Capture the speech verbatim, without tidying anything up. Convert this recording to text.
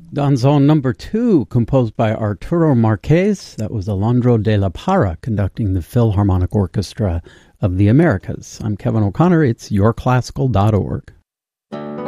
Danzón number two, composed by Arturo Marquez. That was Alondra de la Parra conducting the Philharmonic Orchestra of the Americas. I'm Kevin O'Connor. It's your classical dot org.